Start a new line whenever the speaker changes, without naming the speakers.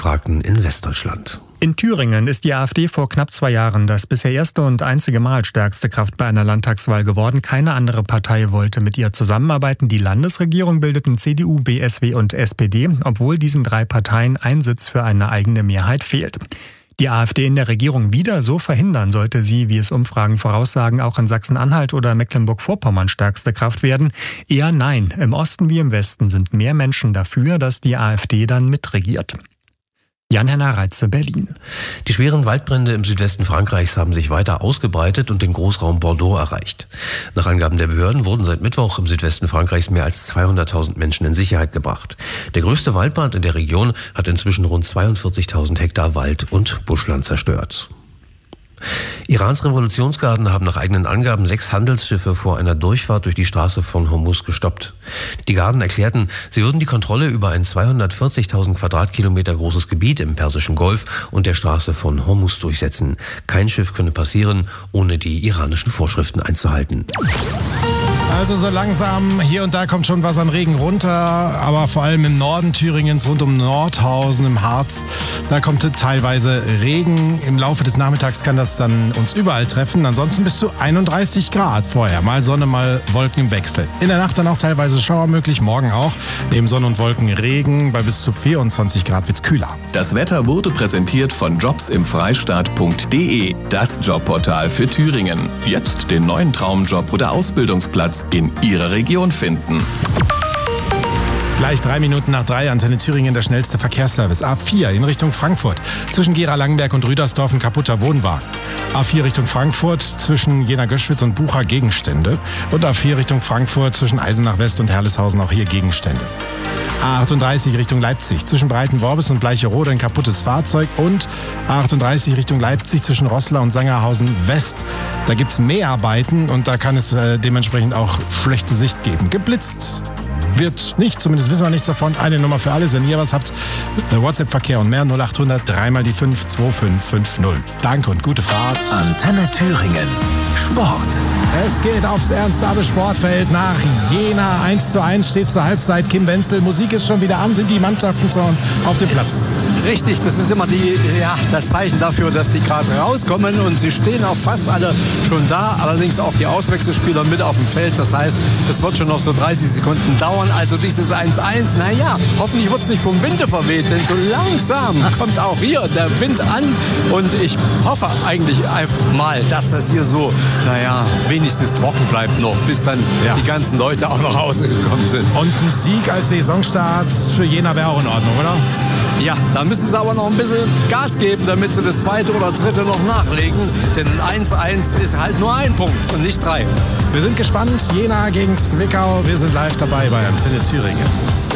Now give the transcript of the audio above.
Befragten in Westdeutschland.
In Thüringen ist die AfD vor knapp 2 Jahren das bisher erste und einzige Mal stärkste Kraft bei einer Landtagswahl geworden. Keine andere Partei wollte mit ihr zusammenarbeiten. Die Landesregierung bildeten CDU, BSW und SPD, obwohl diesen 3 Parteien ein Sitz für eine eigene Mehrheit fehlt. Die AfD in der Regierung wieder so verhindern, sollte sie, wie es Umfragen voraussagen, auch in Sachsen-Anhalt oder Mecklenburg-Vorpommern stärkste Kraft werden? Eher nein. Im Osten wie im Westen sind mehr Menschen dafür, dass die AfD dann mitregiert. Jan-Henner Reitze, Berlin.
Die schweren Waldbrände im Südwesten Frankreichs haben sich weiter ausgebreitet und den Großraum Bordeaux erreicht. Nach Angaben der Behörden wurden seit Mittwoch im Südwesten Frankreichs mehr als 200.000 Menschen in Sicherheit gebracht. Der größte Waldbrand in der Region hat inzwischen rund 42.000 Hektar Wald und Buschland zerstört. Irans Revolutionsgarden haben nach eigenen Angaben 6 Handelsschiffe vor einer Durchfahrt durch die Straße von Hormuz gestoppt. Die Garden erklärten, sie würden die Kontrolle über ein 240.000 Quadratkilometer großes Gebiet im Persischen Golf und der Straße von Hormuz durchsetzen. Kein Schiff könne passieren, ohne die iranischen Vorschriften einzuhalten.
Also so langsam, hier und da kommt schon was an Regen runter, aber vor allem im Norden Thüringens, rund um Nordhausen, im Harz, da kommt teilweise Regen. Im Laufe des Nachmittags kann das dann uns überall treffen. Ansonsten bis zu 31 Grad vorher. Mal Sonne, mal Wolken im Wechsel. In der Nacht dann auch teilweise Schauer möglich, morgen auch. Neben Sonne und Wolken Regen, bei bis zu 24 Grad wird's kühler.
Das Wetter wurde präsentiert von jobsimfreistaat.de, das Jobportal für Thüringen. Jetzt den neuen Traumjob oder Ausbildungsplatz in Ihrer Region finden.
Gleich 3 Minuten nach 3, Antenne Thüringen, der schnellste Verkehrsservice. A4 in Richtung Frankfurt. Zwischen Gera-Langenberg und Rüdersdorf ein kaputter Wohnwagen. A4 Richtung Frankfurt zwischen Jena-Göschwitz und Bucha Gegenstände. Und A4 Richtung Frankfurt zwischen Eisenach West und Herleshausen auch hier Gegenstände. A38 Richtung Leipzig. Zwischen Breitenworbis und Bleicherode ein kaputtes Fahrzeug. Und A38 Richtung Leipzig zwischen Roßla und Sangerhausen West. Da gibt es Mäharbeiten und da kann es dementsprechend auch schlechte Sicht geben. Geblitzt wird nicht, zumindest wissen wir nichts davon. Eine Nummer für alles, wenn ihr was habt. WhatsApp-Verkehr und mehr 0800 3 mal die 5 2550. Danke und gute Fahrt.
Antenne Thüringen. Sport.
Es geht aufs Ernst-Abbe-Sportfeld nach Jena. 1:1 steht zur Halbzeit. Kim Wenzel, Musik ist schon wieder an. Sind die Mannschaften schon auf dem Platz?
Richtig, das ist immer das Zeichen dafür, dass die gerade rauskommen und sie stehen auch fast alle schon da, allerdings auch die Auswechselspieler mit auf dem Feld. Das heißt, es wird schon noch so 30 Sekunden dauern. Also dieses 1:1, hoffentlich wird es nicht vom Winde verweht, denn so langsam kommt auch hier der Wind an und ich hoffe eigentlich einfach mal, dass das hier so, wenigstens trocken bleibt noch, bis dann die ganzen Leute auch nach Hause gekommen sind.
Und ein Sieg als Saisonstart für Jena wäre auch in Ordnung, oder?
Ja, da müssen sie aber noch ein bisschen Gas geben, damit sie das 2. oder 3. noch nachlegen. Denn 1:1 ist halt nur 1 Punkt und nicht 3.
Wir sind gespannt. Jena gegen Zwickau. Wir sind live dabei bei Antenne Thüringen.